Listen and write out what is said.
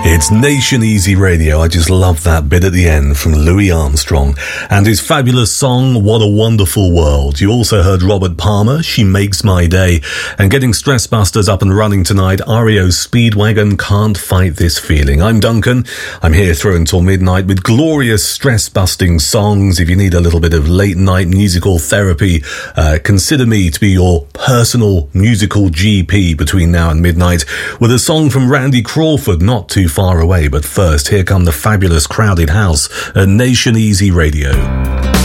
It's Nation Easy Radio. I just love that bit at the end from Louis Armstrong and his fabulous song, What a Wonderful World. You also heard Robert Palmer, She Makes My Day. And getting Stress Busters up and running tonight, REO Speedwagon, Can't Fight This Feeling. I'm Duncan. I'm here through until midnight with glorious stress-busting songs. If you need a little bit of late-night musical therapy, consider me to be your personal musical GP between now and midnight with a song from Randy Crawford, not too far away. But first, here come the fabulous Crowded House at Nation Easy Radio.